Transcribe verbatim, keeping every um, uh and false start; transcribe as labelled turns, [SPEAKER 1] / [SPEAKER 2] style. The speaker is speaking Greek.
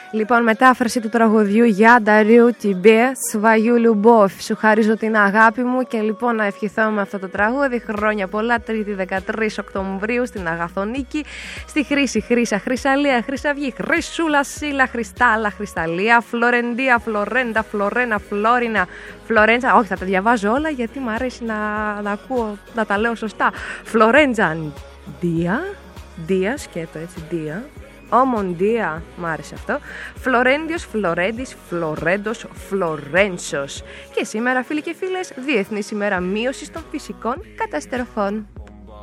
[SPEAKER 1] Λοιπόν, μετάφραση του τραγουδιού «Για Νταρίου Τιμπέ, Σβαγιού Λουμπόφ». Σου χαρίζω την αγάπη μου και λοιπόν να ευχηθώ με αυτό το τραγούδι χρόνια πολλά. Τρίτη δεκατρείς Οκτωβρίου στην Αγαθονίκη, στη Χρύση, Χρύσα, Χρυσαλία, Χρυσαυγή, Χρυσούλα, Σύλλα, Χριστάλα, Χρυσταλία, Φλωρεντία, Φλωρέντα, Φλωρένα, Φλόρινα, Φλωρέντζα. Όχι, θα τα διαβάζω όλα γιατί μου αρέσει να, να ακούω, να τα λέω σωστά. Φλωρέντζα, Δία, Δία, σκέτο έτσι, Δία. Ομοντία, μ' άρεσε αυτό. Φλωρέντιος, Φλωρέντης, Φλωρέντος, Φλωρένσος. Και σήμερα, φίλοι και φίλες, Διεθνής ημέρα μείωσης των φυσικών καταστροφών.